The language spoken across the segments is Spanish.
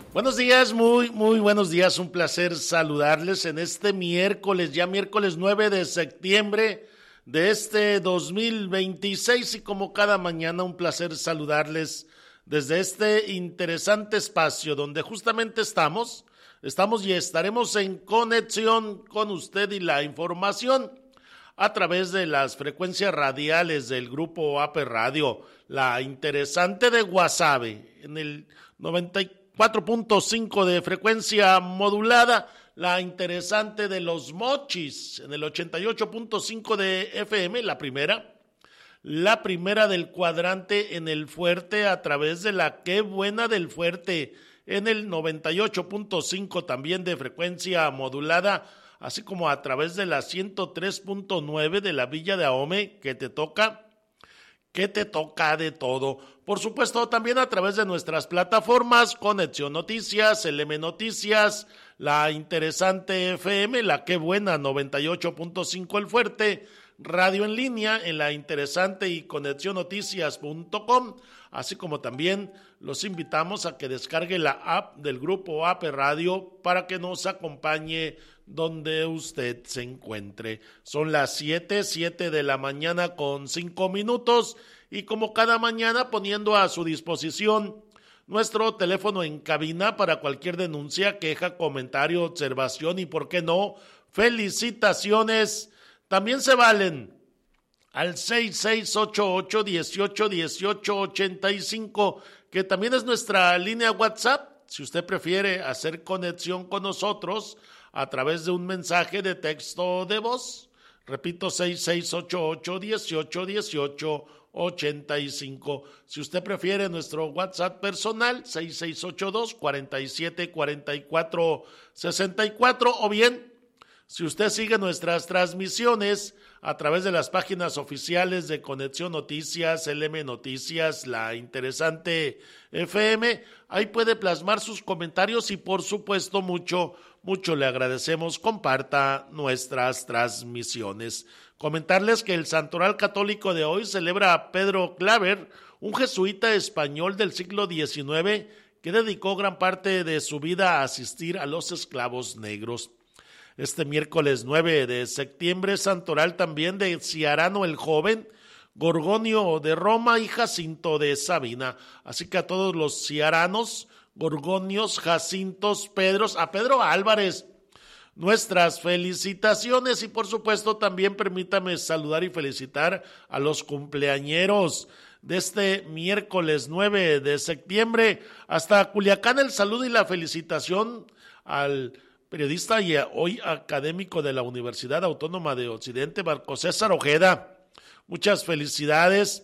Buenos días, muy buenos días, un placer saludarles en este miércoles, ya miércoles 9 de septiembre de este 2026 y como cada mañana un placer saludarles desde este interesante espacio donde justamente estamos y estaremos en conexión con usted y la información a través de las frecuencias radiales del grupo AP Radio, la interesante de Guasave en el 94.5 de frecuencia modulada, la interesante de Los Mochis en el 88.5 de FM, la primera del cuadrante en el Fuerte a través de la Qué Buena del Fuerte en el 98.5 también de frecuencia modulada, así como a través de la 103.9 de la Villa de Ahome, que te toca de todo. Por supuesto, también a través de nuestras plataformas, Conexión Noticias, LM Noticias, la interesante FM, la Qué Buena 98.5 El Fuerte, radio en línea en la interesante y conexionnoticias.com, así como también los invitamos a que descargue la app del grupo AP Radio para que nos acompañe donde usted se encuentre. Son las 7 de la mañana con 5 minutos y como cada mañana poniendo a su disposición nuestro teléfono en cabina para cualquier denuncia, queja, comentario, observación y por qué no, felicitaciones, también se valen al 6688-181885, que también es nuestra línea WhatsApp, si usted prefiere hacer conexión con nosotros a través de un mensaje de texto de voz. Repito, 6688-181885. Si usted prefiere nuestro WhatsApp personal, 6682-474464, o bien, si usted sigue nuestras transmisiones a través de las páginas oficiales de Conexión Noticias, LM Noticias, la interesante FM, ahí puede plasmar sus comentarios y por supuesto mucho le agradecemos, comparta nuestras transmisiones. Comentarles que el Santoral Católico de hoy celebra a Pedro Claver, un jesuita español del siglo XIX que dedicó gran parte de su vida a asistir a los esclavos negros. Este miércoles 9 de septiembre, Santoral también de Ciarano el Joven, Gorgonio de Roma y Jacinto de Sabina. Así que a todos los ciaranos, Gorgonios, Jacintos, Pedros, a Pedro Álvarez, nuestras felicitaciones y por supuesto también permítame saludar y felicitar a los cumpleañeros de este miércoles 9 de septiembre. Hasta Culiacán el saludo y la felicitación al periodista y hoy académico de la Universidad Autónoma de Occidente, Marco César Ojeda. Muchas felicidades.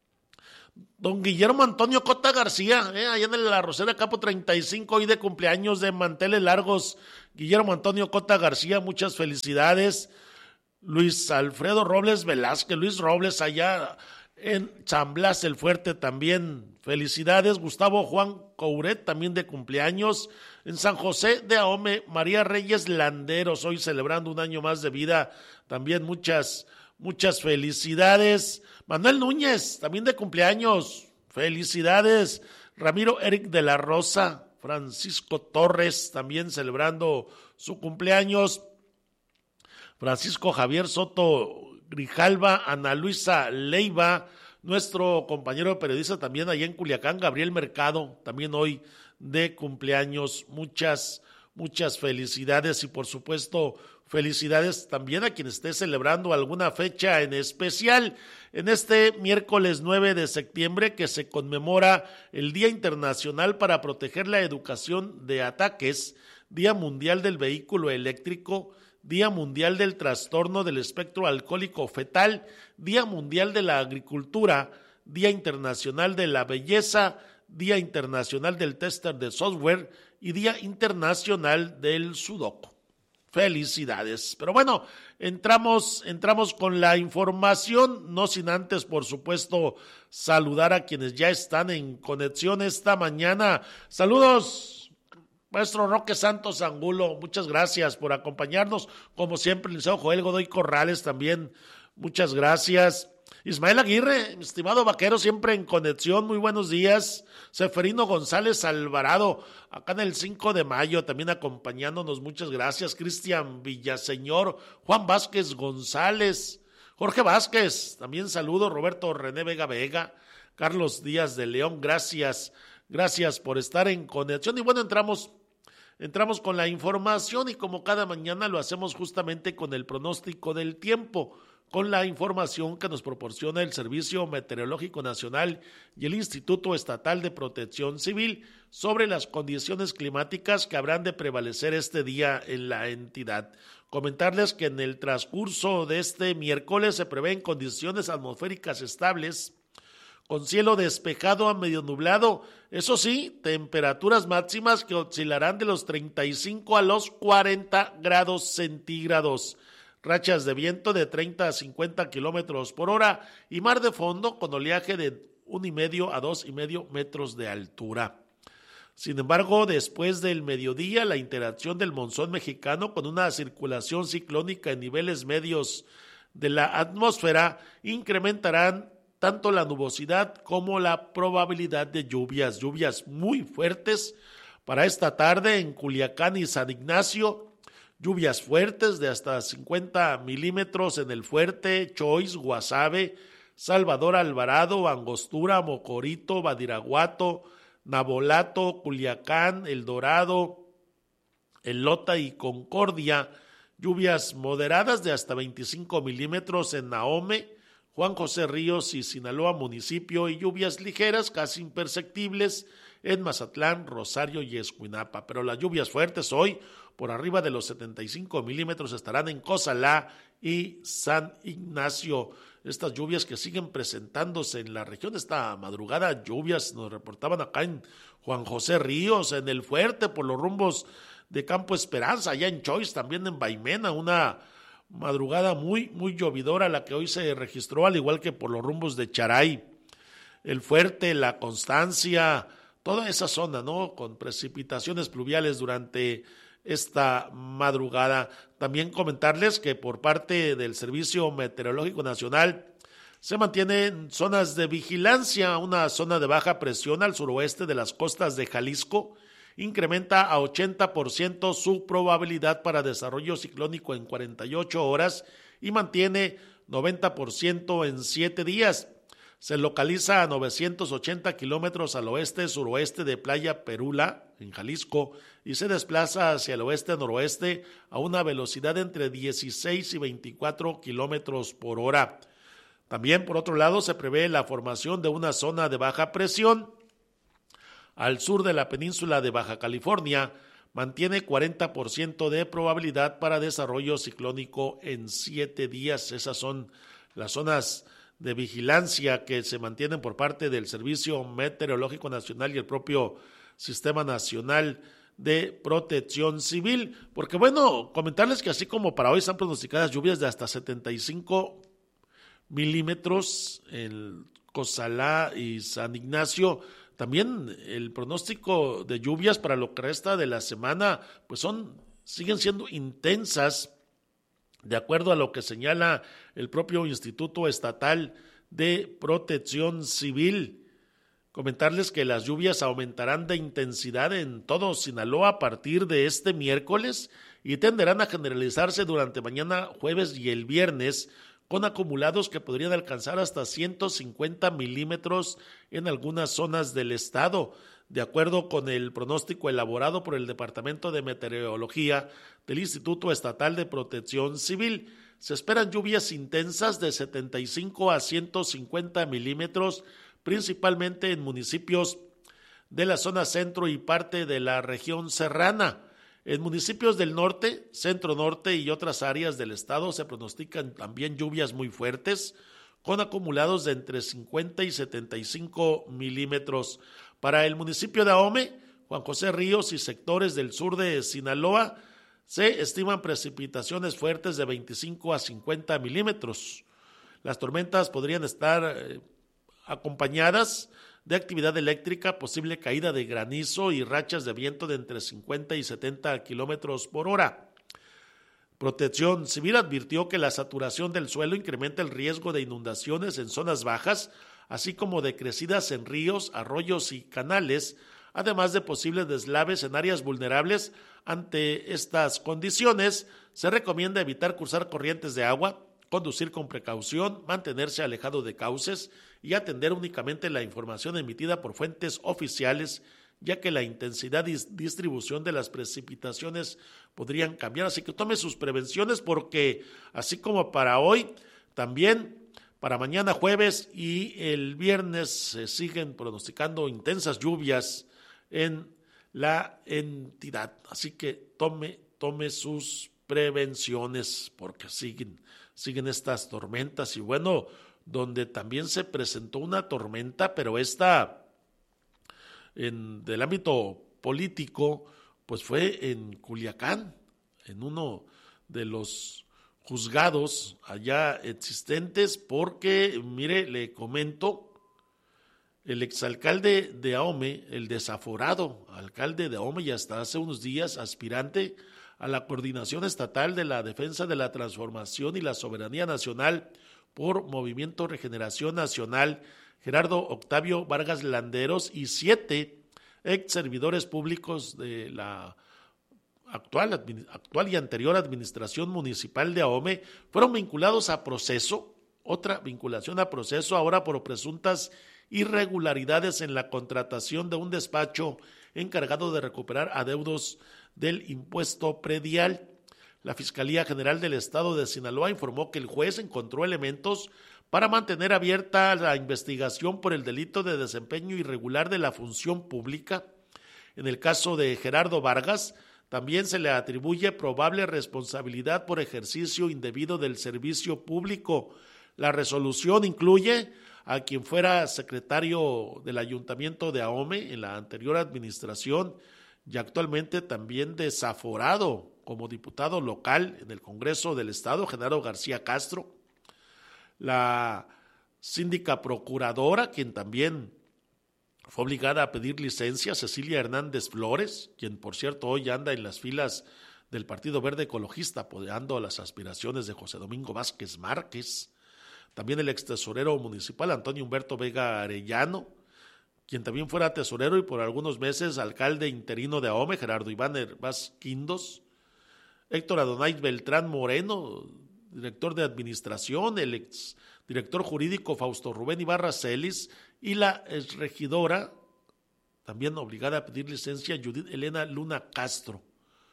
Don Guillermo Antonio Cota García, allá en la Rosera Capo 35, hoy de cumpleaños de manteles largos. Guillermo Antonio Cota García, muchas felicidades. Luis Alfredo Robles Velázquez, Luis Robles allá en San Blas el Fuerte también, felicidades. Gustavo Juan Couret también de cumpleaños. En San José de Ahome, María Reyes Landeros, hoy celebrando un año más de vida, también muchas felicidades. Manuel Núñez, también de cumpleaños, felicidades. Ramiro Eric de la Rosa, Francisco Torres, también celebrando su cumpleaños. Francisco Javier Soto Grijalva, Ana Luisa Leiva, nuestro compañero periodista también allá en Culiacán, Gabriel Mercado, también hoy de cumpleaños. Muchas felicidades y por supuesto felicidades también a quien esté celebrando alguna fecha en especial en este miércoles 9 de septiembre que se conmemora el Día Internacional para Proteger la Educación de Ataques, Día Mundial del Vehículo Eléctrico, Día Mundial del Trastorno del Espectro Alcohólico Fetal, Día Mundial de la Agricultura, Día Internacional de la Belleza, Día Internacional del Tester de Software y Día Internacional del Sudoku. Felicidades. Pero bueno, entramos con la información, no sin antes, por supuesto, saludar a quienes ya están en conexión esta mañana. Saludos, maestro Roque Santos Angulo, muchas gracias por acompañarnos. Como siempre, el licenciado Joel Godoy Corrales también. Muchas gracias. Ismael Aguirre, mi estimado vaquero, siempre en conexión, muy buenos días. Seferino González Alvarado, acá en el 5 de mayo, también acompañándonos, muchas gracias. Cristian Villaseñor, Juan Vázquez González, Jorge Vázquez, también saludo. Roberto René Vega Vega, Carlos Díaz de León, gracias por estar en conexión. Y bueno, entramos con la información y como cada mañana lo hacemos justamente con el pronóstico del tiempo, con la información que nos proporciona el Servicio Meteorológico Nacional y el Instituto Estatal de Protección Civil sobre las condiciones climáticas que habrán de prevalecer este día en la entidad. Comentarles que en el transcurso de este miércoles se prevén condiciones atmosféricas estables, con cielo despejado a medio nublado, eso sí, temperaturas máximas que oscilarán de los 35 a los 40 grados centígrados. Rachas de viento de 30 a 50 kilómetros por hora y mar de fondo con oleaje de 1,5 a 2,5 metros de altura. Sin embargo, después del mediodía, la interacción del monzón mexicano con una circulación ciclónica en niveles medios de la atmósfera incrementarán tanto la nubosidad como la probabilidad de lluvias muy fuertes para esta tarde en Culiacán y San Ignacio. Lluvias fuertes de hasta 50 milímetros en El Fuerte, Choix, Guasave, Salvador Alvarado, Angostura, Mocorito, Badiraguato, Nabolato, Culiacán, El Dorado, El Lota y Concordia. Lluvias moderadas de hasta 25 milímetros en Nahome, Juan José Ríos y Sinaloa municipio y lluvias ligeras casi imperceptibles en Mazatlán, Rosario y Escuinapa. Pero las lluvias fuertes hoy por arriba de los 75 milímetros estarán en Cozalá y San Ignacio. Estas lluvias que siguen presentándose en la región esta madrugada, lluvias nos reportaban acá en Juan José Ríos, en El Fuerte, por los rumbos de Campo Esperanza, allá en Choix, también en Baimena, una madrugada muy llovidora la que hoy se registró, al igual que por los rumbos de Charay, El Fuerte, La Constancia, toda esa zona, ¿no? Con precipitaciones pluviales durante esta madrugada. También comentarles que por parte del Servicio Meteorológico Nacional se mantienen zonas de vigilancia, una zona de baja presión al suroeste de las costas de Jalisco incrementa a 80% su probabilidad para desarrollo ciclónico en 48 horas y mantiene 90% en 7 días. Se localiza a 980 kilómetros al oeste-suroeste de Playa Perula, en Jalisco, y se desplaza hacia el oeste-noroeste a una velocidad entre 16 y 24 kilómetros por hora. También, por otro lado, se prevé la formación de una zona de baja presión al sur de la península de Baja California, mantiene 40% de probabilidad para desarrollo ciclónico en 7 días. Esas son las zonas de vigilancia que se mantienen por parte del Servicio Meteorológico Nacional y el propio Sistema Nacional de Protección Civil. Porque bueno, comentarles que así como para hoy están pronosticadas lluvias de hasta 75 milímetros en Cozalá y San Ignacio, también el pronóstico de lluvias para lo que resta de la semana, pues siguen siendo intensas, de acuerdo a lo que señala el propio Instituto Estatal de Protección Civil. Comentarles que las lluvias aumentarán de intensidad en todo Sinaloa a partir de este miércoles y tenderán a generalizarse durante mañana jueves y el viernes, con acumulados que podrían alcanzar hasta 150 milímetros en algunas zonas del estado. De acuerdo con el pronóstico elaborado por el Departamento de Meteorología del Instituto Estatal de Protección Civil, se esperan lluvias intensas de 75 a 150 milímetros, principalmente en municipios de la zona centro y parte de la región serrana. En municipios del norte, centro norte y otras áreas del estado se pronostican también lluvias muy fuertes, con acumulados de entre 50 y 75 milímetros. Para el municipio de Ahome, Juan José Ríos y sectores del sur de Sinaloa, se estiman precipitaciones fuertes de 25 a 50 milímetros. Las tormentas podrían estar acompañadas de actividad eléctrica, posible caída de granizo y rachas de viento de entre 50 y 70 kilómetros por hora. Protección Civil advirtió que la saturación del suelo incrementa el riesgo de inundaciones en zonas bajas, así como de crecidas en ríos, arroyos y canales, además de posibles deslaves en áreas vulnerables. Ante estas condiciones, se recomienda evitar cruzar corrientes de agua, conducir con precaución, mantenerse alejado de cauces y atender únicamente la información emitida por fuentes oficiales, ya que la intensidad y distribución de las precipitaciones podrían cambiar. Así que tome sus prevenciones porque así como para hoy, también para mañana jueves y el viernes se siguen pronosticando intensas lluvias en la entidad. Así que tome sus prevenciones porque siguen estas tormentas. Y bueno, donde también se presentó una tormenta, pero esta del ámbito político, pues fue en Culiacán, en uno de los juzgados allá existentes, porque, mire, le comento, el exalcalde de Ahome, el desaforado alcalde de Ahome, y hasta hace unos días aspirante a la Coordinación Estatal de la Defensa de la Transformación y la Soberanía Nacional por Movimiento Regeneración Nacional, Gerardo Octavio Vargas Landeros, y 7 ex servidores públicos de la actual y anterior administración municipal de Ahome fueron vinculados a proceso, otra vinculación a proceso ahora por presuntas irregularidades en la contratación de un despacho encargado de recuperar adeudos del impuesto predial. La Fiscalía General del Estado de Sinaloa informó que el juez encontró elementos para mantener abierta la investigación por el delito de desempeño irregular de la función pública. En el caso de Gerardo Vargas, también se le atribuye probable responsabilidad por ejercicio indebido del servicio público. La resolución incluye a quien fuera secretario del Ayuntamiento de Ahome en la anterior administración y actualmente también desaforado como diputado local en el Congreso del Estado, Genaro García Castro, la síndica procuradora, quien también fue obligada a pedir licencia, Cecilia Hernández Flores, quien por cierto hoy anda en las filas del Partido Verde Ecologista apoyando las aspiraciones de José Domingo Vázquez Márquez, también el ex tesorero municipal Antonio Humberto Vega Arellano, quien también fuera tesorero y por algunos meses alcalde interino de Ahome, Gerardo Iván Hervás Quindos, Héctor Adonai Beltrán Moreno, director de administración, el ex director jurídico Fausto Rubén Ibarra Celis y la exregidora, también obligada a pedir licencia, Judith Elena Luna Castro.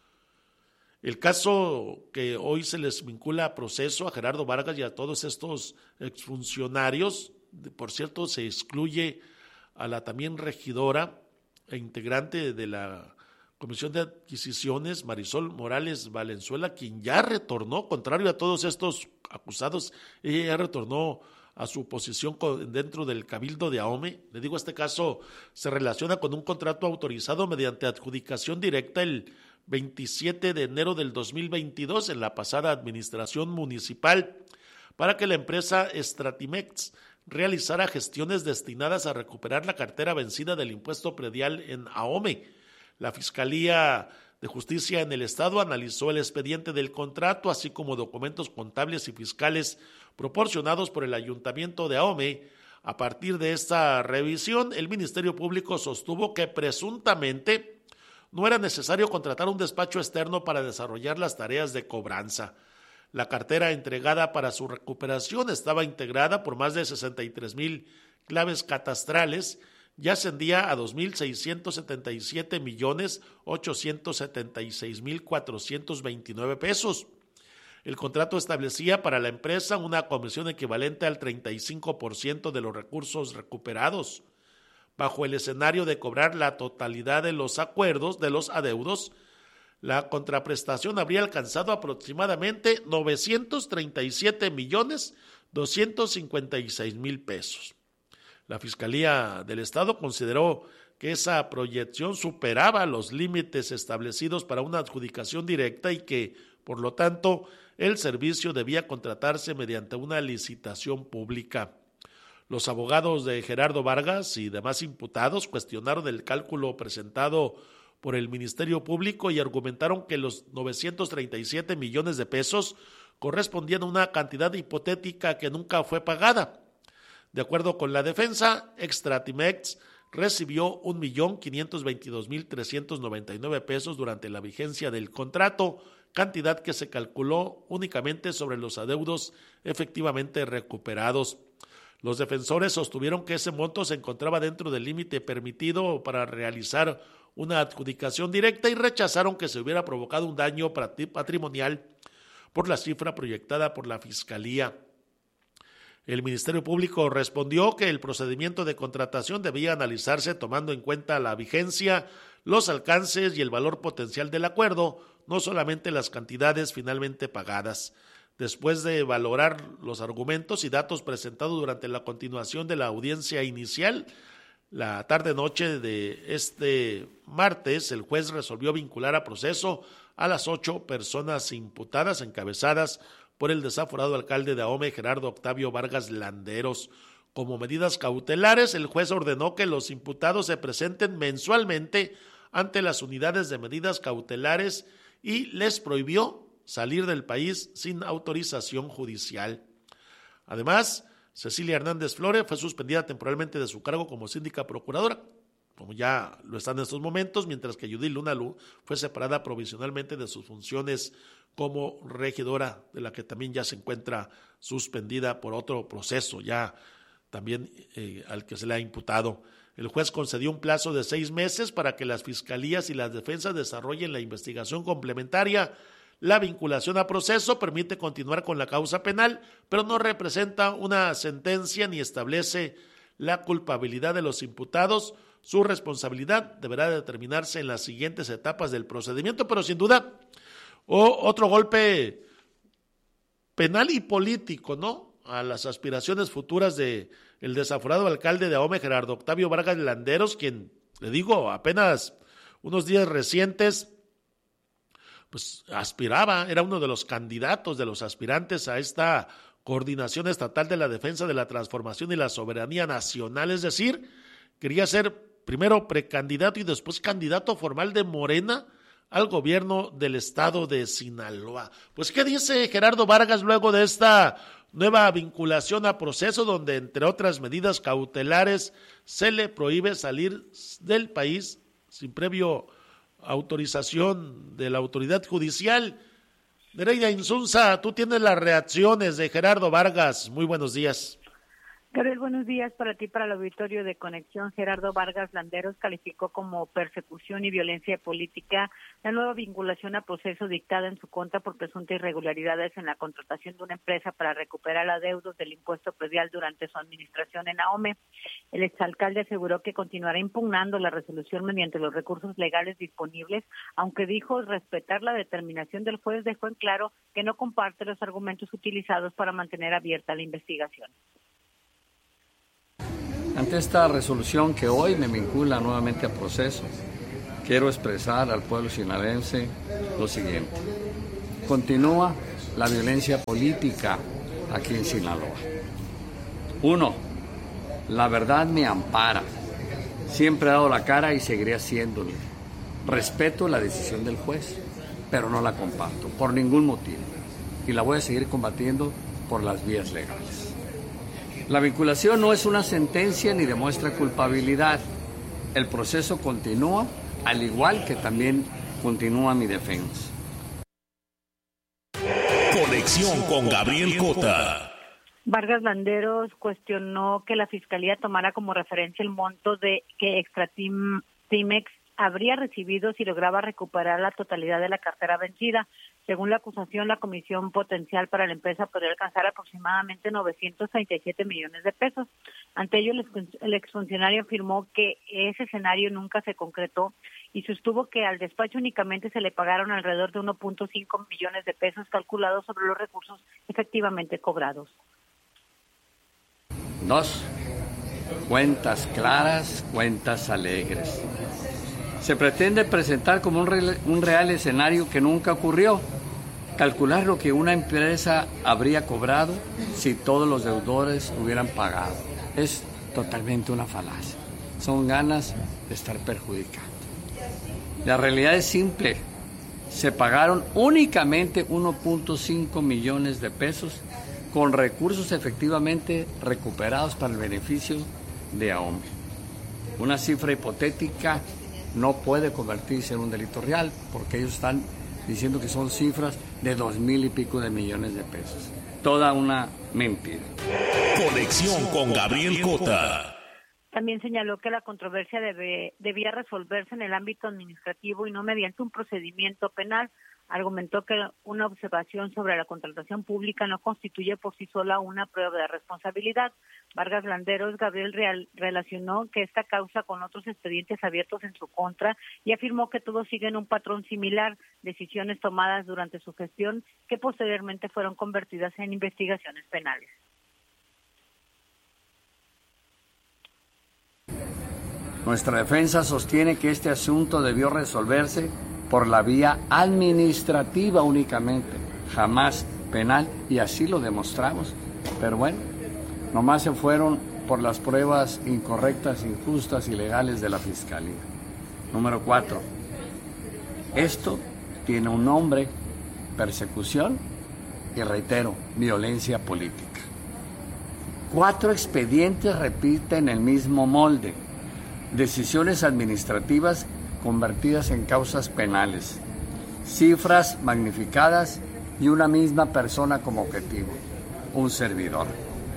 El caso que hoy se les vincula a proceso a Gerardo Vargas y a todos estos exfuncionarios, por cierto, se excluye a la también regidora e integrante de la Comisión de Adquisiciones, Marisol Morales Valenzuela, quien ya retornó, contrario a todos estos acusados, ella ya retornó a su posición dentro del Cabildo de Ahome. Le digo, este caso se relaciona con un contrato autorizado mediante adjudicación directa el 27 de enero del 2022 en la pasada administración municipal para que la empresa Stratimex realizara gestiones destinadas a recuperar la cartera vencida del impuesto predial en Ahome. La Fiscalía de Justicia en el Estado analizó el expediente del contrato, así como documentos contables y fiscales proporcionados por el Ayuntamiento de Ahome. A partir de esta revisión, el Ministerio Público sostuvo que presuntamente no era necesario contratar un despacho externo para desarrollar las tareas de cobranza. La cartera entregada para su recuperación estaba integrada por más de 63,000 claves catastrales y ascendía a 2,677,876,429 pesos. El contrato establecía para la empresa una comisión equivalente al 35% de los recursos recuperados. Bajo el escenario de cobrar la totalidad de los acuerdos de los adeudos, la contraprestación habría alcanzado aproximadamente 937,256,000 pesos. La Fiscalía del Estado consideró que esa proyección superaba los límites establecidos para una adjudicación directa y que, por lo tanto, el servicio debía contratarse mediante una licitación pública. Los abogados de Gerardo Vargas y demás imputados cuestionaron el cálculo presentado por el Ministerio Público y argumentaron que los 937 millones de pesos correspondían a una cantidad hipotética que nunca fue pagada. De acuerdo con la defensa, Extratimex recibió 1.522.399 pesos durante la vigencia del contrato, cantidad que se calculó únicamente sobre los adeudos efectivamente recuperados. Los defensores sostuvieron que ese monto se encontraba dentro del límite permitido para realizar una adjudicación directa y rechazaron que se hubiera provocado un daño patrimonial por la cifra proyectada por la Fiscalía. El Ministerio Público respondió que el procedimiento de contratación debía analizarse tomando en cuenta la vigencia, los alcances y el valor potencial del acuerdo, no solamente las cantidades finalmente pagadas. Después de valorar los argumentos y datos presentados durante la continuación de la audiencia inicial, la tarde-noche de este martes, el juez resolvió vincular a proceso a las 8 personas imputadas encabezadas por el desaforado alcalde de Ahome, Gerardo Octavio Vargas Landeros. Como medidas cautelares, el juez ordenó que los imputados se presenten mensualmente ante las unidades de medidas cautelares y les prohibió salir del país sin autorización judicial. Además, Cecilia Hernández Flores fue suspendida temporalmente de su cargo como síndica procuradora, como ya lo está en estos momentos, mientras que Judith Luna Lu fue separada provisionalmente de sus funciones como regidora, de la que también ya se encuentra suspendida por otro proceso, ya también al que se le ha imputado. El juez concedió un plazo de 6 meses para que las fiscalías y las defensas desarrollen la investigación complementaria. La vinculación a proceso permite continuar con la causa penal, pero no representa una sentencia ni establece la culpabilidad de los imputados. Su responsabilidad deberá determinarse en las siguientes etapas del procedimiento, pero sin duda otro golpe penal y político, ¿no?, a las aspiraciones futuras de el desaforado alcalde de Ahome, Gerardo Octavio Vargas Landeros, quien, le digo, apenas unos días recientes pues aspiraba, era uno de los candidatos, de los aspirantes a esta Coordinación Estatal de la Defensa de la Transformación y la Soberanía Nacional, es decir, quería ser primero precandidato y después candidato formal de Morena al gobierno del estado de Sinaloa. Pues, ¿qué dice Gerardo Vargas luego de esta nueva vinculación a proceso donde, entre otras medidas cautelares, se le prohíbe salir del país sin previo autorización de la autoridad judicial? Nereida Insunza, tú tienes las reacciones de Gerardo Vargas. Muy buenos días. Gabriel, buenos días para ti, para el auditorio de Conexión. Gerardo Vargas Landeros calificó como persecución y violencia política la nueva vinculación a proceso dictada en su contra por presuntas irregularidades en la contratación de una empresa para recuperar adeudos del impuesto predial durante su administración en Ahome. El exalcalde aseguró que continuará impugnando la resolución mediante los recursos legales disponibles, aunque dijo respetar la determinación del juez. Dejó en claro que no comparte los argumentos utilizados para mantener abierta la investigación. Ante esta resolución que hoy me vincula nuevamente a proceso, quiero expresar al pueblo sinaloense lo siguiente. Continúa la violencia política aquí en Sinaloa. 1. La verdad me ampara. Siempre he dado la cara y seguiré haciéndolo. Respeto la decisión del juez, pero no la comparto por ningún motivo. Y la voy a seguir combatiendo por las vías legales. La vinculación no es una sentencia ni demuestra culpabilidad. El proceso continúa, al igual que también continúa mi defensa. Conexión con Gabriel Cota. Vargas Landeros cuestionó que la Fiscalía tomara como referencia el monto de que Extratimex habría recibido si lograba recuperar la totalidad de la cartera vencida. Según la acusación, la comisión potencial para la empresa podría alcanzar aproximadamente 937 millones de pesos. Ante ello, el exfuncionario afirmó que ese escenario nunca se concretó y sostuvo que al despacho únicamente se le pagaron alrededor de 1.5 millones de pesos calculados sobre los recursos efectivamente cobrados. 2. Cuentas claras, cuentas alegres. Se pretende presentar como un real escenario que nunca ocurrió. Calcular lo que una empresa habría cobrado si todos los deudores hubieran pagado. Es totalmente una falacia. Son ganas de estar perjudicando. La realidad es simple. Se pagaron únicamente 1.5 millones de pesos con recursos efectivamente recuperados para el beneficio de AOME. Una cifra hipotética no puede convertirse en un delito real porque ellos están diciendo que son cifras de 2,000 y pico de millones de pesos. Toda una mentira. Conexión con Gabriel Cota. También señaló que la controversia debía resolverse en el ámbito administrativo y no mediante un procedimiento penal. Argumentó que una observación sobre la contratación pública no constituye por sí sola una prueba de responsabilidad. Vargas Landeros Gabriel relacionó que esta causa con otros expedientes abiertos en su contra y afirmó que todos siguen un patrón similar, decisiones tomadas durante su gestión que posteriormente fueron convertidas en investigaciones penales. Nuestra defensa sostiene que este asunto debió resolverse por la vía administrativa únicamente, jamás penal, y así lo demostramos. Pero bueno, nomás se fueron por las pruebas incorrectas, injustas, ilegales de la Fiscalía. Número 4. Esto tiene un nombre: persecución y, reitero, violencia política. 4 expedientes repiten el mismo molde: decisiones administrativas convertidas en causas penales, cifras magnificadas y una misma persona como objetivo, un servidor.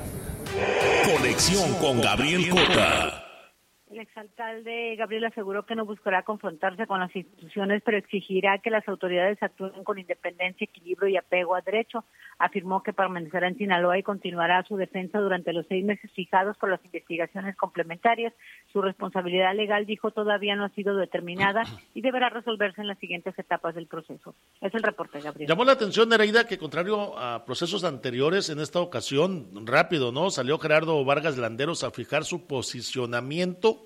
Conexión con Gabriel Cota. El exalcalde Gabriel aseguró que no buscará confrontarse con las instituciones, pero exigirá que las autoridades actúen con independencia, equilibrio y apego a derecho. Afirmó que permanecerá en Sinaloa y continuará su defensa durante los 6 meses fijados por las investigaciones complementarias. Su responsabilidad legal, dijo, todavía no ha sido determinada y deberá resolverse en las siguientes etapas del proceso. Es el reporte, Gabriel. Llamó la atención, Nereida, que contrario a procesos anteriores, en esta ocasión, rápido, ¿no? Salió Gerardo Vargas Landeros a fijar su posicionamiento,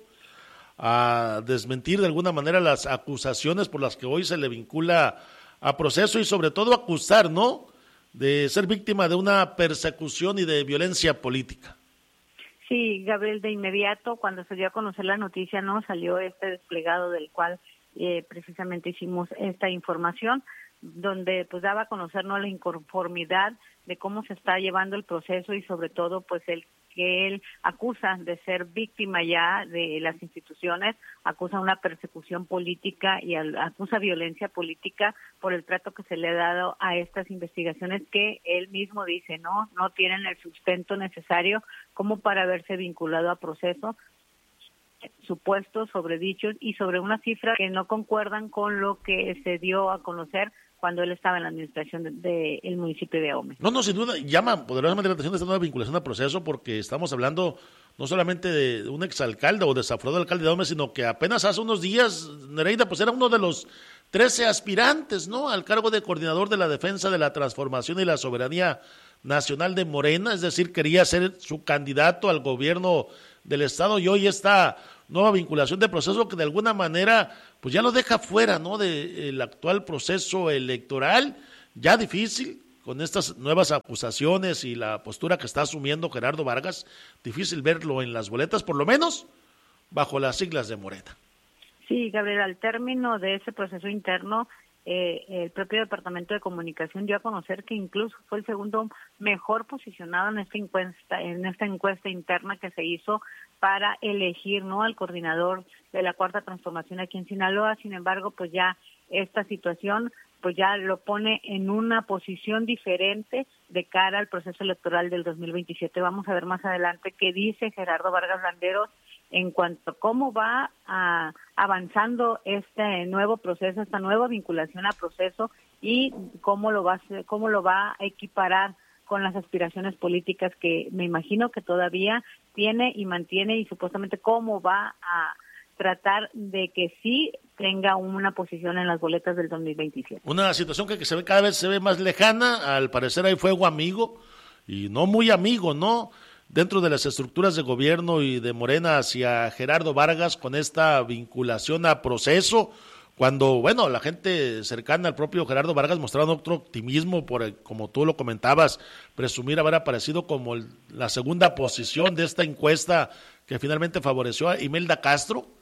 a desmentir de alguna manera las acusaciones por las que hoy se le vincula a proceso y sobre todo acusar, ¿no?, de ser víctima de una persecución y de violencia política. Sí, Gabriel, de inmediato, cuando se dio a conocer la noticia, no salió este desplegado del cual precisamente hicimos esta información, donde pues daba a conocer, ¿no?, la inconformidad de cómo se está llevando el proceso y sobre todo pues el que él acusa de ser víctima ya de las instituciones, acusa una persecución política y acusa violencia política por el trato que se le ha dado a estas investigaciones que él mismo dice no tienen el sustento necesario como para haberse vinculado a proceso, supuestos, sobredichos y sobre una cifra que no concuerdan con lo que se dio a conocer cuando él estaba en la administración del municipio de AOME. No, sin duda, llama poderosamente la atención de esta nueva vinculación a proceso porque estamos hablando no solamente de un exalcalde o desaforado alcalde de AOME, sino que apenas hace unos días, Nereida, pues era uno de los 13 aspirantes, ¿no?, al cargo de coordinador de la defensa de la transformación y la soberanía nacional de Morena, es decir, quería ser su candidato al gobierno del estado y hoy esta nueva vinculación de proceso que de alguna manera pues ya lo deja fuera, ¿no?, del actual proceso electoral, ya difícil, con estas nuevas acusaciones y la postura que está asumiendo Gerardo Vargas, difícil verlo en las boletas, por lo menos bajo las siglas de Morena. Sí, Gabriel, al término de ese proceso interno, el propio Departamento de Comunicación dio a conocer que incluso fue el segundo mejor posicionado en esta encuesta interna que se hizo para elegir, ¿no?, al coordinador de la Cuarta Transformación aquí en Sinaloa. Sin embargo, pues ya esta situación pues ya lo pone en una posición diferente de cara al proceso electoral del 2027. Vamos a ver más adelante qué dice Gerardo Vargas Landeros en cuanto a cómo va avanzando este nuevo proceso, esta nueva vinculación a proceso y cómo lo va a equiparar con las aspiraciones políticas que me imagino que todavía tiene y mantiene y supuestamente cómo va a tratar de que sí tenga una posición en las boletas del 2027. Una situación que cada vez se ve más lejana, al parecer hay fuego amigo y no muy amigo, ¿no?, dentro de las estructuras de gobierno y de Morena hacia Gerardo Vargas con esta vinculación a proceso, cuando, bueno, la gente cercana al propio Gerardo Vargas mostraron otro optimismo por, como tú lo comentabas, presumir haber aparecido como la segunda posición de esta encuesta que finalmente favoreció a Imelda Castro,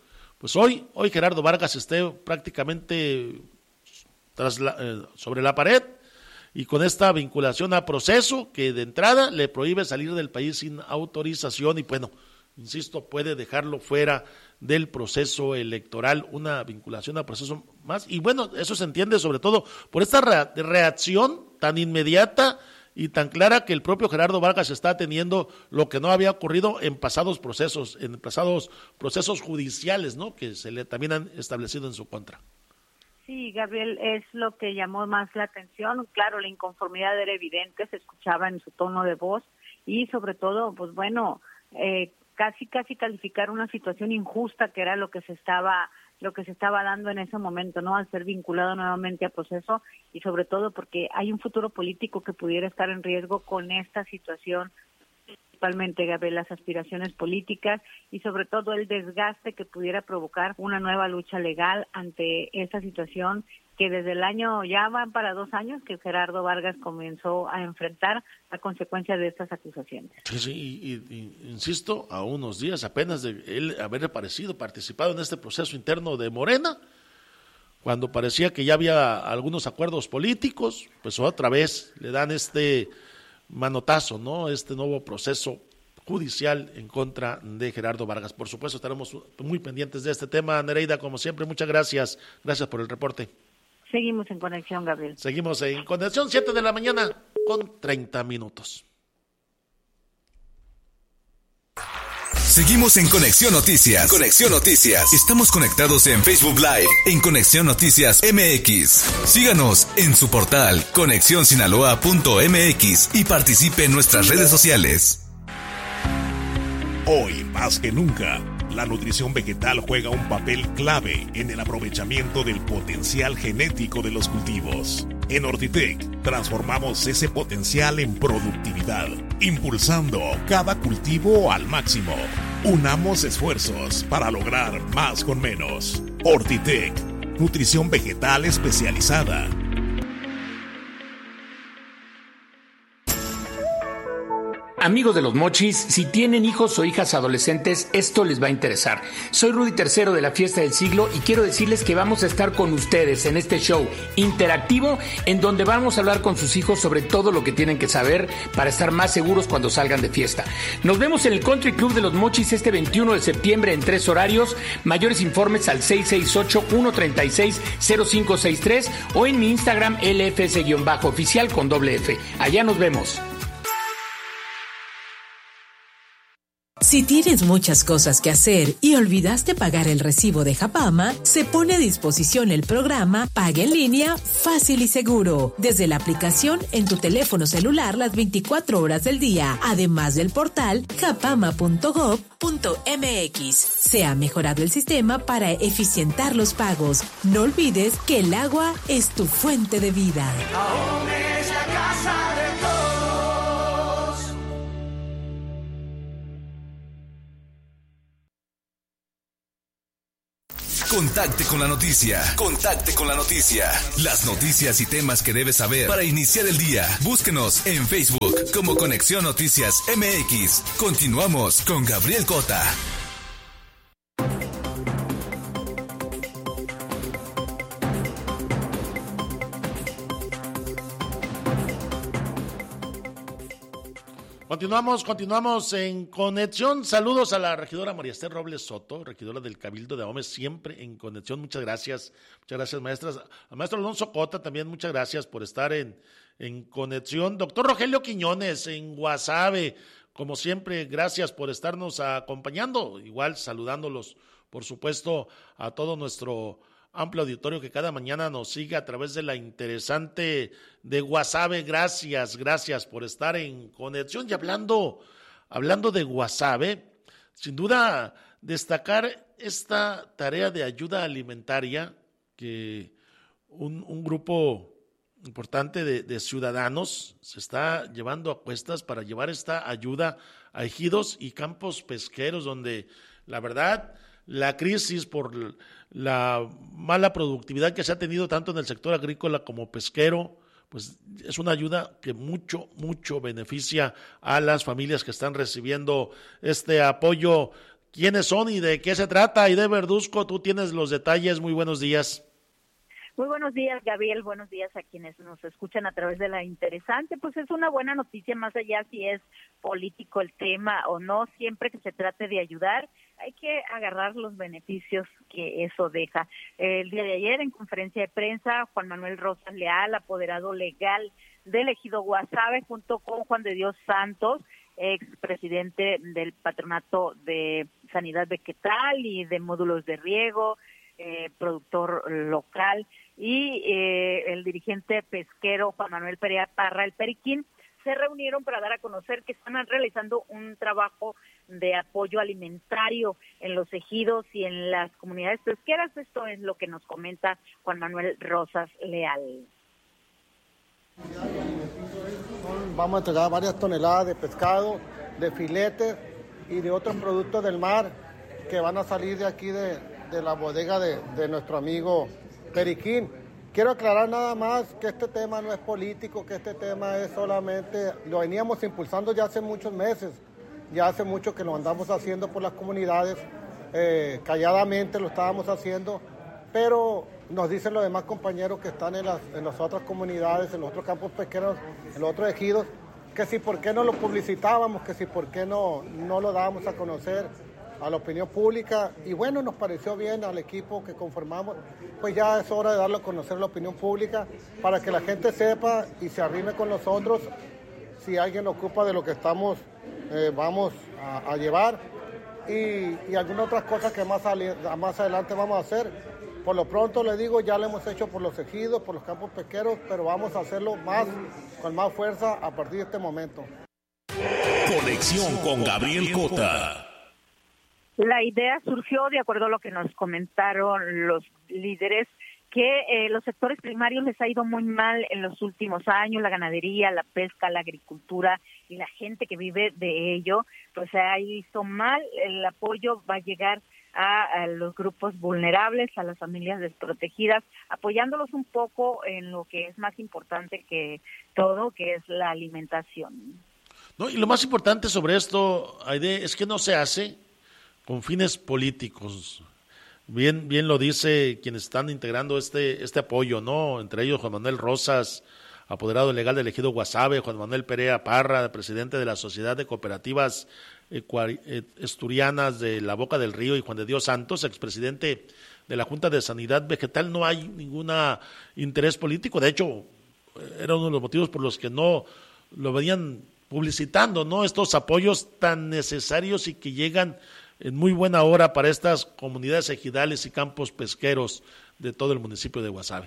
pues hoy Gerardo Vargas esté prácticamente sobre la pared, y con esta vinculación a proceso que de entrada le prohíbe salir del país sin autorización, y bueno, insisto, puede dejarlo fuera del proceso electoral, una vinculación a proceso más, y bueno, eso se entiende sobre todo por esta reacción tan inmediata y tan clara que el propio Gerardo Vargas está teniendo, lo que no había ocurrido en pasados procesos judiciales, ¿no?, que se le también han establecido en su contra. Sí, Gabriel, es lo que llamó más la atención. Claro, la inconformidad era evidente, se escuchaba en su tono de voz y sobre todo, pues bueno, casi calificar una situación injusta que era lo que se estaba dando en ese momento, ¿no? Al ser vinculado nuevamente a proceso y sobre todo porque hay un futuro político que pudiera estar en riesgo con esta situación, principalmente, Gabriel, las aspiraciones políticas y sobre todo el desgaste que pudiera provocar una nueva lucha legal ante esta situación que desde el año, ya van para 2 años que Gerardo Vargas comenzó a enfrentar a consecuencia de estas acusaciones. Sí, y insisto, a unos días apenas de él haber participado en este proceso interno de Morena, cuando parecía que ya había algunos acuerdos políticos, pues otra vez le dan este manotazo, ¿no?, este nuevo proceso judicial en contra de Gerardo Vargas. Por supuesto, estaremos muy pendientes de este tema. Nereida, como siempre, muchas gracias. Gracias por el reporte. Seguimos en conexión, Gabriel. Seguimos en conexión, 7:00 con 30 minutos. Seguimos en Conexión Noticias. Conexión Noticias. Estamos conectados en Facebook Live, en Conexión Noticias MX. Síganos en su portal conexionsinaloa.mx y participe en nuestras redes sociales. Hoy, más que nunca, la nutrición vegetal juega un papel clave en el aprovechamiento del potencial genético de los cultivos. En Ortitec, transformamos ese potencial en productividad, impulsando cada cultivo al máximo. Unamos esfuerzos para lograr más con menos. Ortitec, nutrición vegetal especializada. Amigos de los Mochis, si tienen hijos o hijas adolescentes, esto les va a interesar. Soy Rudy III de la Fiesta del Siglo y quiero decirles que vamos a estar con ustedes en este show interactivo en donde vamos a hablar con sus hijos sobre todo lo que tienen que saber para estar más seguros cuando salgan de fiesta. Nos vemos en el Country Club de los Mochis este 21 de septiembre en 3 horarios. Mayores informes al 668-136-0563 o en mi Instagram LFS-oficial con doble F. Allá nos vemos. Si tienes muchas cosas que hacer y olvidaste pagar el recibo de Japama, se pone a disposición el programa Paga en Línea Fácil y Seguro, desde la aplicación en tu teléfono celular las 24 horas del día, además del portal japama.gov.mx. Se ha mejorado el sistema para eficientar los pagos. No olvides que el agua es tu fuente de vida. Aún es la casa de todos. Contacte con la noticia. Contacte con la noticia. Las noticias y temas que debes saber para iniciar el día. Búsquenos en Facebook como Conexión Noticias MX. Continuamos con Gabriel Cota. Continuamos en conexión. Saludos a la regidora María Esther Robles Soto, regidora del Cabildo de Ahome, siempre en conexión. Muchas gracias, maestras. Al maestro Alonso Cota también, muchas gracias por estar en conexión. Doctor Rogelio Quiñones en Guasave, como siempre, gracias por estarnos acompañando. Igual saludándolos, por supuesto, a todo nuestro amplio auditorio que cada mañana nos sigue a través de la interesante de Guasave. Gracias por estar en conexión. Y hablando de Guasave, sin duda destacar esta tarea de ayuda alimentaria que un grupo importante de ciudadanos se está llevando a cuestas para llevar esta ayuda a ejidos y campos pesqueros, donde la verdad la crisis por la mala productividad que se ha tenido tanto en el sector agrícola como pesquero, pues es una ayuda que mucho beneficia a las familias que están recibiendo este apoyo quiénes son y de qué se trata. Aide Verduzco, tú tienes los detalles. Muy buenos días. Muy buenos días, Gabriel. Buenos días a quienes nos escuchan a través de la interesante. Pues es una buena noticia, más allá si es político el tema o no. Siempre que se trate de ayudar, hay que agarrar los beneficios que eso deja. El día de ayer, en conferencia de prensa, Juan Manuel Rosas Leal, apoderado legal del ejido Guasave, junto con Juan de Dios Santos, expresidente del Patronato de Sanidad Vegetal y de Módulos de Riego, productor local, y el dirigente pesquero Juan Manuel Perea Parra, el Periquín, se reunieron para dar a conocer que están realizando un trabajo de apoyo alimentario en los ejidos y en las comunidades pesqueras. Esto es lo que nos comenta Juan Manuel Rosas Leal. Vamos a entregar varias toneladas de pescado, de filetes y de otros productos del mar que van a salir de aquí de la bodega de nuestro amigo Periquín. Quiero aclarar nada más que este tema no es político, que este tema es solamente, lo veníamos impulsando ya hace muchos meses, ya hace mucho que lo andamos haciendo por las comunidades, calladamente lo estábamos haciendo, pero nos dicen los demás compañeros que están en las otras comunidades, en los otros campos pesqueros, en los otros ejidos, que si por qué no lo publicitábamos, que si por qué no lo dábamos a conocer a la opinión pública. Y bueno, nos pareció bien al equipo que conformamos, pues ya es hora de darlo a conocer a la opinión pública para que la gente sepa y se arrime con nosotros si alguien ocupa de lo que estamos vamos a llevar y algunas otras cosas que más adelante vamos a hacer. Por lo pronto le digo, ya lo hemos hecho por los ejidos, por los campos pesqueros, pero vamos a hacerlo con más fuerza a partir de este momento. Conexión con Gabriel Cota. La idea surgió, de acuerdo a lo que nos comentaron los líderes, que los sectores primarios les ha ido muy mal en los últimos años, la ganadería, la pesca, la agricultura y la gente que vive de ello, pues se ha visto mal. El apoyo va a llegar a los grupos vulnerables, a las familias desprotegidas, apoyándolos un poco en lo que es más importante que todo, que es la alimentación. No, y lo más importante sobre esto, Aide, es que no se hace con fines políticos. Bien lo dice quienes están integrando este apoyo, ¿no? Entre ellos Juan Manuel Rosas, apoderado legal del ejido Guasave, Juan Manuel Perea Parra, presidente de la Sociedad de Cooperativas Asturianas de La Boca del Río, y Juan de Dios Santos, expresidente de la Junta de Sanidad Vegetal. No hay ningún interés político. De hecho, era uno de los motivos por los que no lo venían publicitando, ¿no? Estos apoyos tan necesarios y que llegan en muy buena hora para estas comunidades ejidales y campos pesqueros de todo el municipio de Guasave.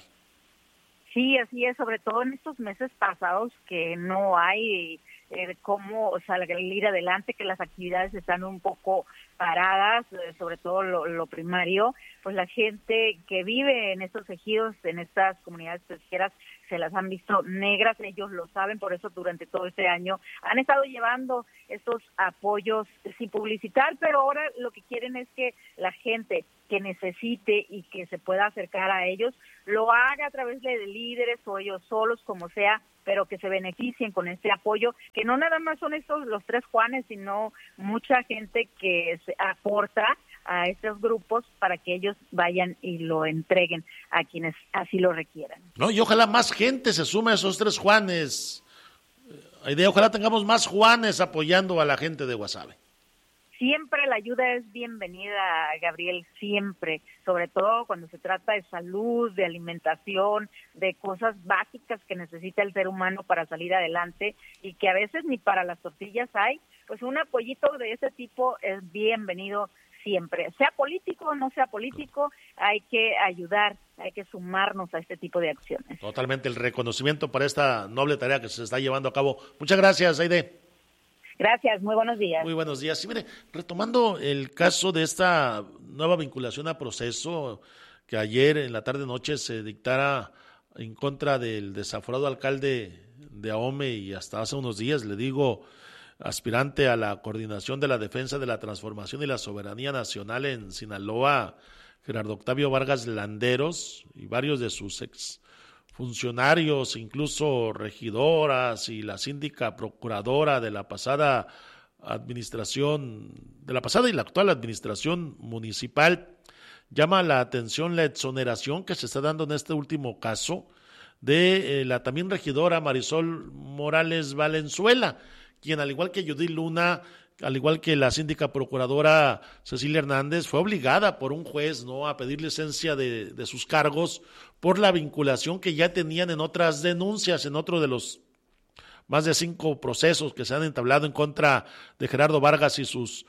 Sí, así es, sobre todo en estos meses pasados que no hay cómo salir adelante, que las actividades están un poco paradas, sobre todo lo primario, pues la gente que vive en estos ejidos, en estas comunidades pesqueras, se las han visto negras, ellos lo saben, por eso durante todo este año han estado llevando estos apoyos sin publicitar, pero ahora lo que quieren es que la gente que necesite y que se pueda acercar a ellos, lo haga a través de líderes o ellos solos, como sea, pero que se beneficien con este apoyo, que no nada más son estos los 3 Juanes, sino mucha gente que se aporta a estos grupos para que ellos vayan y lo entreguen a quienes así lo requieran. No, y ojalá más gente se sume a esos 3 Juanes. Ojalá tengamos más Juanes apoyando a la gente de Guasave. Siempre la ayuda es bienvenida, Gabriel, siempre, sobre todo cuando se trata de salud, de alimentación, de cosas básicas que necesita el ser humano para salir adelante y que a veces ni para las tortillas hay, pues un apoyito de ese tipo es bienvenido siempre. Sea político o no sea político, hay que ayudar, hay que sumarnos a este tipo de acciones. Totalmente, el reconocimiento para esta noble tarea que se está llevando a cabo. Muchas gracias, Aide. Gracias, muy buenos días. Muy buenos días. Sí, mire, retomando el caso de esta nueva vinculación a proceso que ayer en la tarde-noche se dictara en contra del desaforado alcalde de Ahome y hasta hace unos días, le digo, aspirante a la coordinación de la defensa de la transformación y la soberanía nacional en Sinaloa, Gerardo Octavio Vargas Landeros, y varios de sus ex funcionarios, incluso regidoras y la síndica procuradora de la pasada administración, de la pasada y la actual administración municipal, llama la atención la exoneración que se está dando en este último caso de la también regidora Marisol Morales Valenzuela, quien al igual que Judith Luna, al igual que la síndica procuradora Cecilia Hernández, fue obligada por un juez, ¿no?, a pedir licencia de sus cargos por la vinculación que ya tenían en otras denuncias, en otro de los más de 5 procesos que se han entablado en contra de Gerardo Vargas y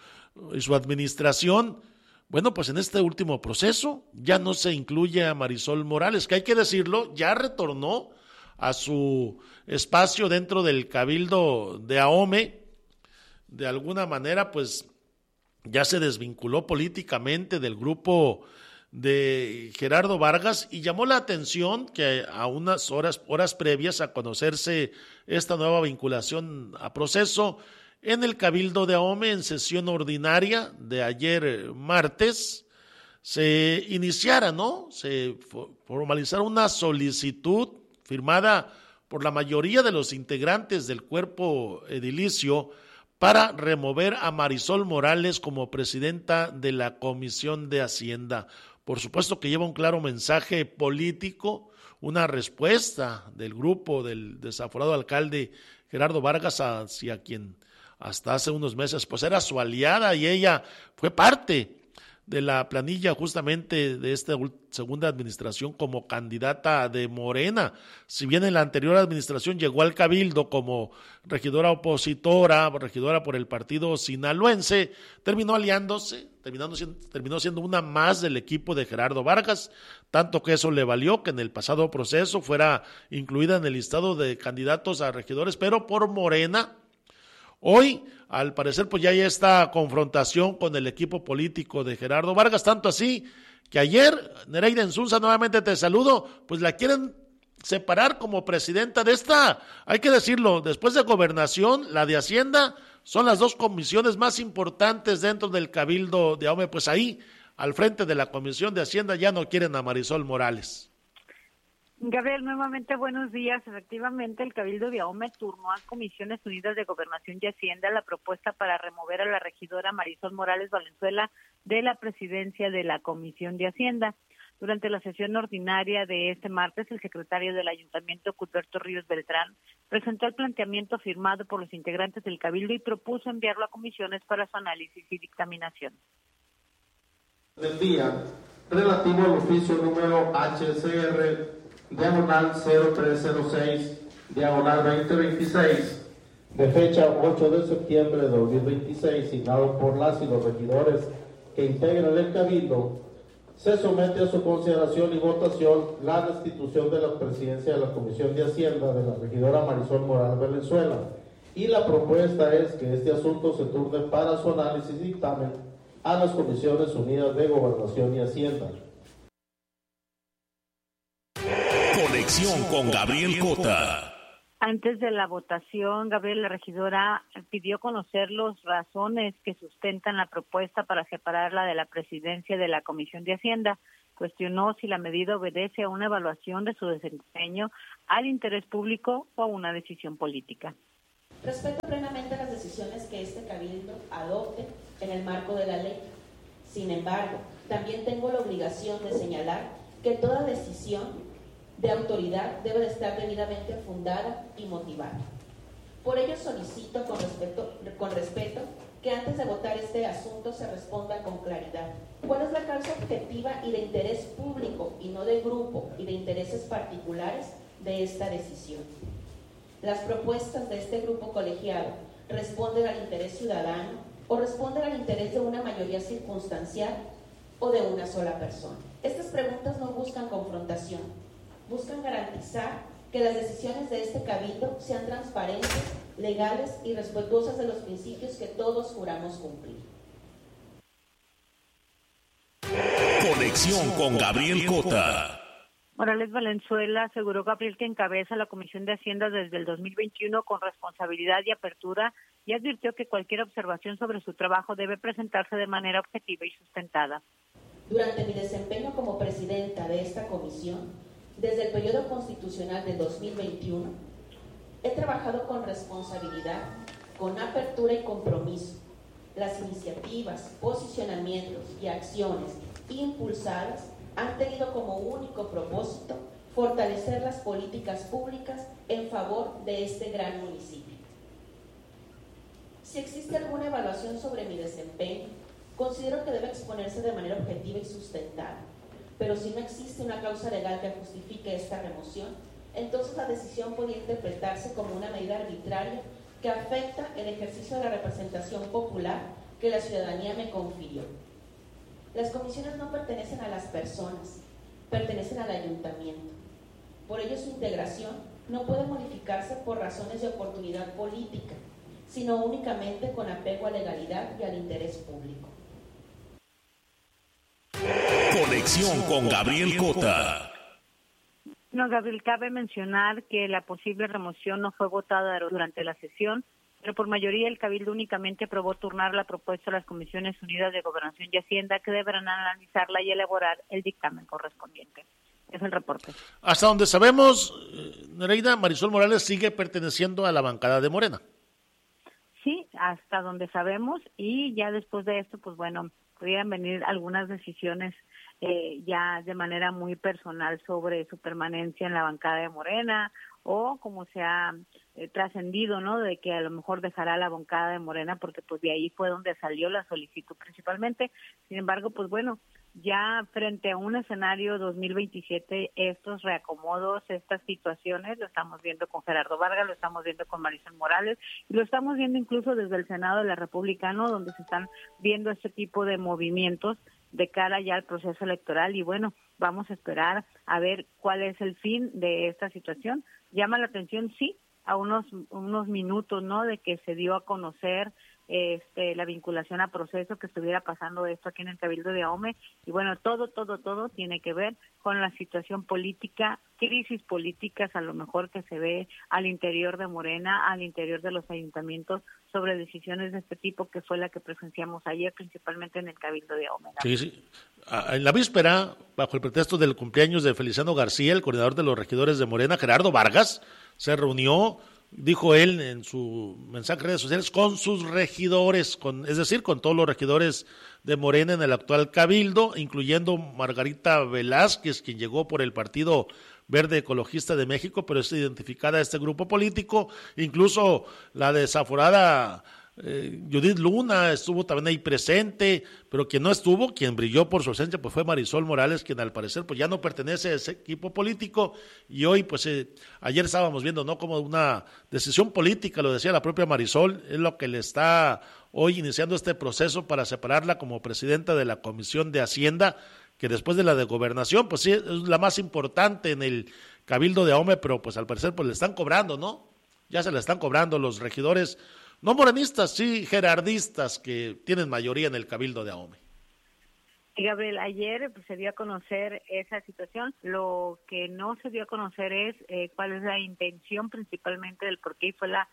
su administración. Bueno, pues en este último proceso ya no se incluye a Marisol Morales, que hay que decirlo, ya retornó a su espacio dentro del Cabildo de Ahome. De alguna manera, pues ya se desvinculó políticamente del grupo de Gerardo Vargas, y llamó la atención que a unas horas previas a conocerse esta nueva vinculación a proceso, en el Cabildo de Ahome, en sesión ordinaria de ayer martes, se iniciara, ¿no?, se formalizara una solicitud firmada por la mayoría de los integrantes del cuerpo edilicio para remover a Marisol Morales como presidenta de la Comisión de Hacienda. Por supuesto que lleva un claro mensaje político, una respuesta del grupo del desaforado alcalde Gerardo Vargas hacia quien hasta hace unos meses pues era su aliada, y ella fue parte de la planilla justamente de esta segunda administración como candidata de Morena. Si bien en la anterior administración llegó al Cabildo como regidora opositora, regidora por el partido sinaloense, terminó aliándose, terminó siendo una más del equipo de Gerardo Vargas, tanto que eso le valió que en el pasado proceso fuera incluida en el listado de candidatos a regidores, pero por Morena. Hoy, al parecer, pues ya hay esta confrontación con el equipo político de Gerardo Vargas, tanto así que ayer, Nereida Insunza, nuevamente te saludo, pues la quieren separar como presidenta de esta, hay que decirlo, después de Gobernación, la de Hacienda, son las 2 comisiones más importantes dentro del Cabildo de Ahome, pues ahí, al frente de la Comisión de Hacienda, ya no quieren a Marisol Morales. Gabriel, nuevamente buenos días. Efectivamente, el Cabildo de Ahome turnó a Comisiones Unidas de Gobernación y Hacienda la propuesta para remover a la regidora Marisol Morales Valenzuela de la presidencia de la Comisión de Hacienda. Durante la sesión ordinaria de este martes, el secretario del Ayuntamiento, Cuthberto Ríos Beltrán, presentó el planteamiento firmado por los integrantes del Cabildo y propuso enviarlo a comisiones para su análisis y dictaminación. Del día, relativo al oficio número HCR diagonal 0306, diagonal 2026, de fecha 8 de septiembre de 2026, signado por las y los regidores que integran el Cabildo, se somete a su consideración y votación la destitución de la presidencia de la Comisión de Hacienda de la regidora Marisol Morales Valenzuela, y la propuesta es que este asunto se turne para su análisis y dictamen a las Comisiones Unidas de Gobernación y Hacienda. Conexión con Gabriel Cota. Antes de la votación, Gabriel, la regidora pidió conocer las razones que sustentan la propuesta para separarla de la presidencia de la Comisión de Hacienda. Cuestionó si la medida obedece a una evaluación de su desempeño, al interés público o a una decisión política. Respeto plenamente las decisiones que este Cabildo adopte en el marco de la ley. Sin embargo, también tengo la obligación de señalar que toda decisión de autoridad debe de estar debidamente fundada y motivada. Por ello solicito con respeto que antes de votar este asunto se responda con claridad cuál es la causa objetiva y de interés público y no de grupo y de intereses particulares de esta decisión. Las propuestas de este grupo colegiado responden al interés ciudadano o responden al interés de una mayoría circunstancial o de una sola persona. Estas preguntas no buscan confrontación, buscan garantizar que las decisiones de este Cabildo sean transparentes, legales y respetuosas de los principios que todos juramos cumplir. Conexión con Gabriel Cota. Morales Valenzuela aseguró, Gabriel, que encabeza la Comisión de Hacienda desde el 2021 con responsabilidad y apertura, y advirtió que cualquier observación sobre su trabajo debe presentarse de manera objetiva y sustentada. Durante mi desempeño como presidenta de esta comisión, desde el periodo constitucional de 2021, he trabajado con responsabilidad, con apertura y compromiso, las iniciativas, posicionamientos y acciones impulsadas han tenido como único propósito fortalecer las políticas públicas en favor de este gran municipio. Si existe alguna evaluación sobre mi desempeño, considero que debe exponerse de manera objetiva y sustentada, pero si no existe una causa legal que justifique esta remoción, entonces la decisión podría interpretarse como una medida arbitraria que afecta el ejercicio de la representación popular que la ciudadanía me confirió. Las comisiones no pertenecen a las personas, pertenecen al ayuntamiento. Por ello, su integración no puede modificarse por razones de oportunidad política, sino únicamente con apego a legalidad y al interés público. Conexión con Gabriel Cota. No, Gabriel, cabe mencionar que la posible remoción no fue votada durante la sesión, pero por mayoría el Cabildo únicamente aprobó turnar la propuesta a las Comisiones Unidas de Gobernación y Hacienda, que deberán analizarla y elaborar el dictamen correspondiente. Es el reporte. Hasta donde sabemos, Nereida, Marisol Morales sigue perteneciendo a la bancada de Morena. Sí, hasta donde sabemos, y ya después de esto, pues bueno, podrían venir algunas decisiones ya de manera muy personal sobre su permanencia en la bancada de Morena, o como se ha trascendido, ¿no?, de que a lo mejor dejará la bancada de Morena, porque pues de ahí fue donde salió la solicitud principalmente. Sin embargo, pues bueno, ya frente a un escenario 2027, estos reacomodos, estas situaciones, lo estamos viendo con Gerardo Vargas, lo estamos viendo con Marisol Morales, y lo estamos viendo incluso desde el Senado de la República, ¿no?, donde se están viendo este tipo de movimientos de cara ya al proceso electoral. Y bueno, vamos a esperar a ver cuál es el fin de esta situación. Llama la atención, sí, a unos minutos, ¿no?, de que se dio a conocer la vinculación a proceso, que estuviera pasando esto aquí en el Cabildo de Ahome, y bueno, todo tiene que ver con la situación política, crisis políticas a lo mejor que se ve al interior de Morena, al interior de los ayuntamientos, sobre decisiones de este tipo, que fue la que presenciamos ayer, principalmente en el Cabildo de Ahome. Sí. En la víspera, bajo el pretexto del cumpleaños de Feliciano García, el coordinador de los regidores de Morena, Gerardo Vargas, se reunió, dijo él en su mensaje en redes sociales, con sus regidores, es decir, con todos los regidores de Morena en el actual Cabildo, incluyendo Margarita Velázquez, quien llegó por el Partido Verde Ecologista de México, pero es identificada a este grupo político. Incluso la desaforada Judith Luna estuvo también ahí presente, pero quien no estuvo, quien brilló por su ausencia, pues fue Marisol Morales, quien al parecer pues ya no pertenece a ese equipo político. Y hoy pues ayer estábamos viendo, ¿no?, como una decisión política, lo decía la propia Marisol, es lo que le está hoy iniciando este proceso para separarla como presidenta de la Comisión de Hacienda, que después de la de Gobernación pues sí es la más importante en el Cabildo de Ahome, pero pues al parecer pues le están cobrando, ¿no? Ya se le están cobrando los regidores, no morenistas, sí gerardistas, que tienen mayoría en el Cabildo de Ahome. Gabriel, ayer pues, se dio a conocer esa situación. Lo que no se dio a conocer es cuál es la intención principalmente del por qué,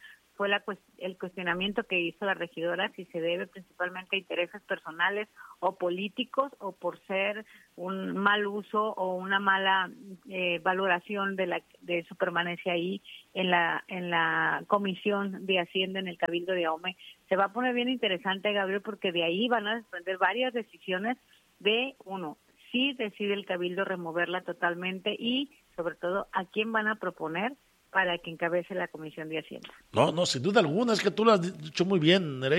el cuestionamiento que hizo la regidora, si se debe principalmente a intereses personales o políticos, o por ser un mal uso o una mala valoración de su permanencia ahí en la Comisión de Hacienda en el Cabildo de Ahome. Se va a poner bien interesante, Gabriel, porque de ahí van a desprender varias decisiones de, uno, si decide el Cabildo removerla totalmente, y sobre todo a quién van a proponer para que encabece la Comisión de Hacienda. No, sin duda alguna, es que tú lo has dicho muy bien, Nereida.